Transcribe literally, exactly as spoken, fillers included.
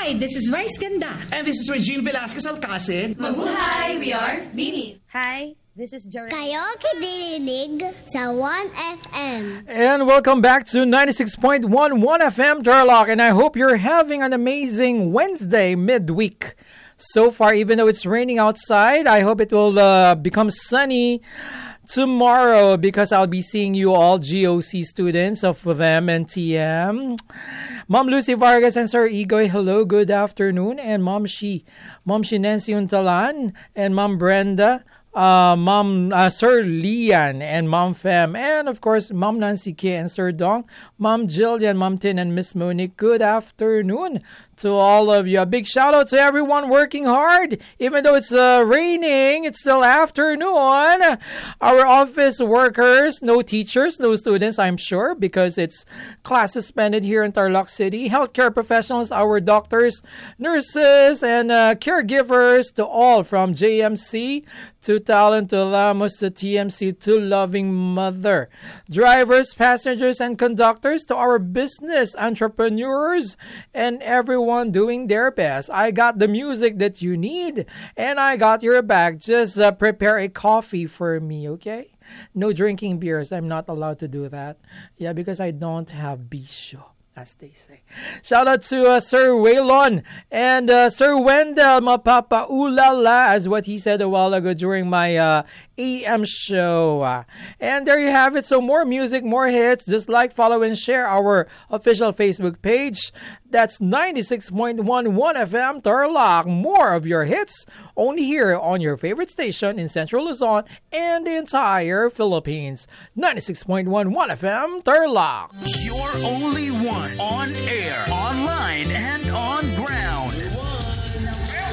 Hi, this is Vice Ganda. And this is Regine Velasquez Alcacid. Mabuhay! We are Beanie. Hi, this is Jory. Kayo kinilig sa one F M. And welcome back to ninety-six point one one F M Turlock. And I hope you're having an amazing Wednesday midweek. So far, even though it's raining outside, I hope it will uh, become sunny tomorrow because I'll be seeing you all G O C students of them and T M. Mom Lucy Vargas and Sir Igoy, hello, good afternoon. And Mom Shi, Mom Shi Nancy Untalan and Mom Brenda, uh, Mom uh, Sir Lian and Mom Fem, and of course Mom Nancy K and Sir Dong, Mom Jillian, Mom Tin and Miss Monique. Good afternoon to all of you. A big shout out to everyone working hard. Even though it's uh, raining, it's still afternoon. Our office workers, no teachers, no students, I'm sure, because it's class suspended here in Tarlac City. Healthcare professionals, our doctors, nurses, and uh, caregivers, to all from J M C to Talent to Lamos to T M C to Loving Mother. Drivers, passengers, and conductors, to our business entrepreneurs, and everyone doing their best. I got the music that you need, and I got your back. Just uh, prepare a coffee for me, okay? No drinking beers. I'm not allowed to do that. Yeah, because I don't have bisyo, as they say. Shout out to uh, Sir Waylon and uh, Sir Wendell Mapapa Ulala, as what he said a while ago during my uh, A M show. Uh, and there you have it. So more music, more hits. Just like, follow, and share our official Facebook page. That's ninety-six point one one F M Tarlac. More of your hits only here on your favorite station in Central Luzon and the entire Philippines. ninety-six point one one F M Tarlac. You're only one on air